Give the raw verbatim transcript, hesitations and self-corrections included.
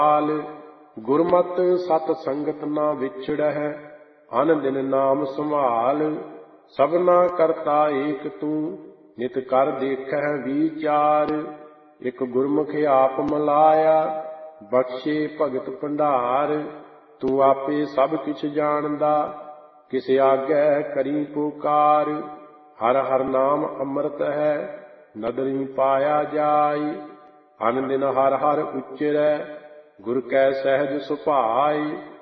ਗੁਰਮਤਿ ਸਤ ਸੰਗਤ ਨਾ ਵਿਛੜਹਿ, ਅਨ ਦਿਨ ਨਾਮ ਸੰਭਾਲ। ਸਭਨਾ ਕਰਤਾ ਏਕ ਤੂੰ, ਨਿਤ ਕਰ ਦੇਖਹਿ ਵੀਚਾਰ। ਇਕ ਗੁਰਮੁਖ ਆਪ ਮਲਾਇਆ, ਬਖਸ਼ੇ ਭਗਤ ਭੰਡਾਰ। ਤੂੰ ਆਪੇ ਸਭ ਕਿਛ ਜਾਣਦਾ, ਕਿਸ ਆਗੈ ਕਰੀ ਪੁਕਾਰ। ਹਰ ਹਰ ਨਾਮ ਅੰਮ੍ਰਿਤ ਹੈ, ਨਦਰੀ ਪਾਇਆ ਜਾਈ। ਅਨ ਦਿਨ ਹਰ ਹਰ ਉਚਰੈ, ਗੁਰ ਕੈ ਸਹਿਜ ਸੁਭਾਈ।